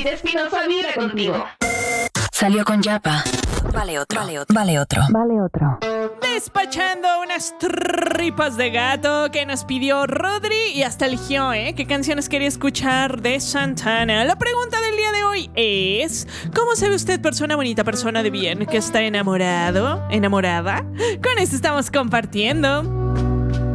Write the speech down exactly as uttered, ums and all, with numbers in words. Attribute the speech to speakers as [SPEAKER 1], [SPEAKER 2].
[SPEAKER 1] David Espinosa vive contigo.
[SPEAKER 2] Salió con Yapa. Vale otro. Vale otro. Vale otro. Vale otro.
[SPEAKER 3] Despachando unas tripas de gato que nos pidió Rodri y hasta eligió, ¿eh? ¿Qué canciones quería escuchar de Santana? La pregunta del día de hoy es: ¿cómo sabe usted, persona bonita, persona de bien, que está enamorado, enamorada? Con eso estamos compartiendo.